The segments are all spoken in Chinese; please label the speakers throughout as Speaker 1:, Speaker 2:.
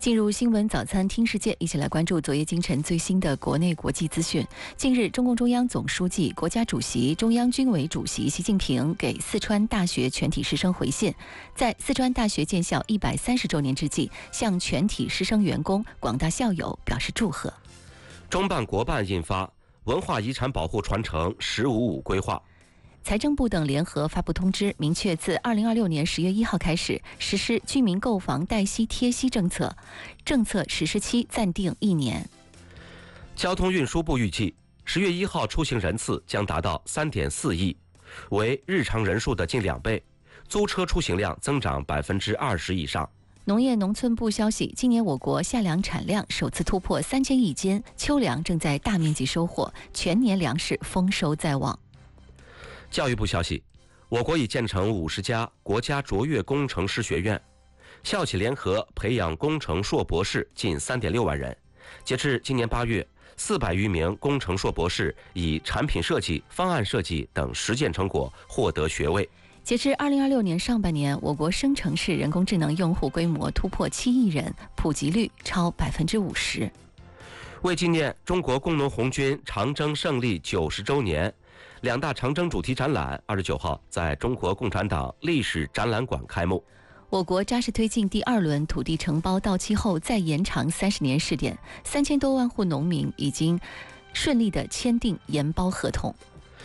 Speaker 1: 进入新闻早餐听世界，一起来关注昨夜今晨最新的国内国际资讯。近日，中共中央总书记、国家主席、中央军委主席习近平给四川大学全体师生回信，在四川大学建校130周年之际，向全体师生员工、广大校友表示祝贺。
Speaker 2: 中办国办印发《文化遗产保护传承“15·5”规划》。
Speaker 1: 财政部等联合发布通知，明确自2026年10月1号开始实施居民购房代息贴息政策，政策实施期暂定1年。
Speaker 2: 交通运输部预计10月1号出行人次将达到3.4亿，为日常人数的近2倍，租车出行量增长20%以上。
Speaker 1: 农业农村部消息，今年我国夏粮产量首次突破3000亿斤，秋粮正在大面积收获，全年粮食丰收在望。
Speaker 2: 教育部消息，我国已建成50家国家卓越工程师学院，校企联合培养工程硕博士近3.6万人。截至今年8月，400余名工程硕博士以产品设计、方案设计等实践成果获得学位。
Speaker 1: 截至2026年上半年，我国生成式人工智能用户规模突破7亿人，普及率超50%。
Speaker 2: 为纪念中国工农红军长征胜利90周年，2大长征主题展览29号在中国共产党历史展览馆开幕。
Speaker 1: 我国扎实推进第2轮土地承包到期后再延长30年试点，3000多万户农民已经顺利地签订延包合同。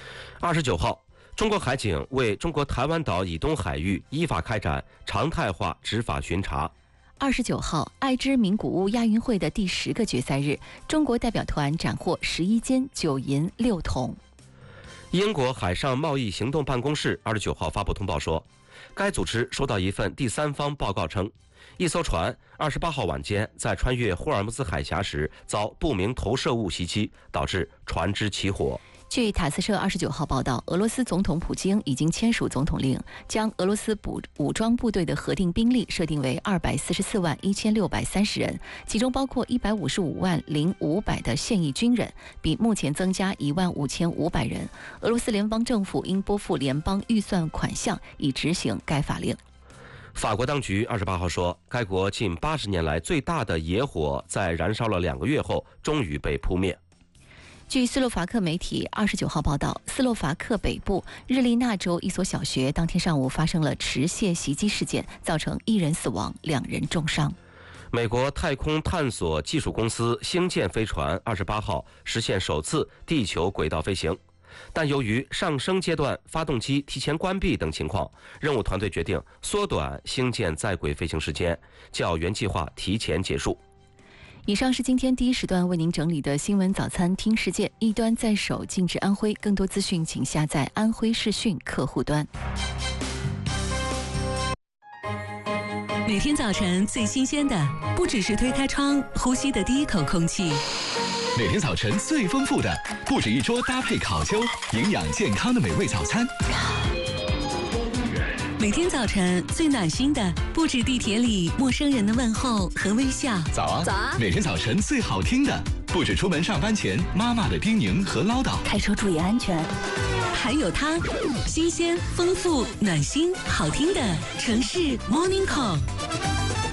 Speaker 2: 29号，中国海警为中国台湾岛以东海域依法开展常态化执法巡查。
Speaker 1: 29号，爱知名古屋亚运会的第10个决赛日，中国代表团斩获11金9银6铜。
Speaker 2: 英国海上贸易行动办公室29号发布通报说，该组织收到一份第三方报告称，一艘船28号晚间在穿越霍尔木兹海峡时遭不明投射物袭击，导致船只起火。
Speaker 1: 据塔斯社29号报道，俄罗斯总统普京已经签署总统令，将俄罗斯武装部队的核定兵力设定为244万1630人，其中包括155万0500的现役军人，比目前增加1万5500人。俄罗斯联邦政府应拨付联邦预算款项以执行该法令。
Speaker 2: 法国当局28号说，该国近80年来最大的野火在燃烧了2个月后终于被扑灭。
Speaker 1: 据斯洛伐克媒体29号报道，斯洛伐克北部日利纳州一所小学当天上午发生了持械袭击事件，造成1人死亡，2人重伤。
Speaker 2: 美国太空探索技术公司星舰飞船28号实现首次地球轨道飞行，但由于上升阶段发动机提前关闭等情况，任务团队决定缩短星舰在轨飞行时间，较原计划提前结束。
Speaker 1: 以上是今天第一时段为您整理的新闻早餐听世界，一端在手，静至安徽，更多资讯请下载安徽视讯客户端。
Speaker 3: 每天早晨最新鲜的不只是推开窗呼吸的第一口空气，
Speaker 4: 每天早晨最丰富的不止一桌搭配烤秋营养健康的美味早餐，
Speaker 3: 每天早晨最暖心的不止地铁里陌生人的问候和微笑。
Speaker 4: 早啊
Speaker 3: 早啊！
Speaker 4: 每天早晨最好听的不止出门上班前妈妈的叮咛和唠叨，
Speaker 1: 开车注意安全。
Speaker 3: 还有它，新鲜、丰富、暖心、好听的城市 Morning Call。